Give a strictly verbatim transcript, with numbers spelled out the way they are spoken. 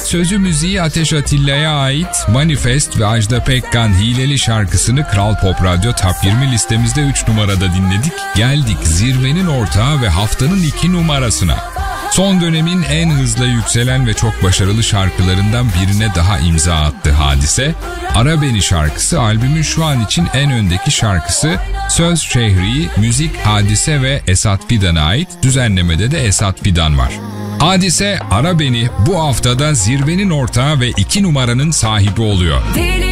Sözü müziği Ateş Atilla'ya ait Manifest ve Ajda Pekkan Hileli şarkısını Kral Pop Radyo Top yirmi listemizde üç numarada dinledik. Geldik zirvenin ortağı ve haftanın iki numarasına. Son dönemin en hızla yükselen ve çok başarılı şarkılarından birine daha imza attı Hadise. Ara Beni şarkısı albümün şu an için en öndeki şarkısı. Söz Şehri, müzik Hadise ve Esat Fidan'a ait, düzenlemede de Esat Fidan var. Hadise Ara Beni bu haftada zirvenin ortağı ve iki numaranın sahibi oluyor.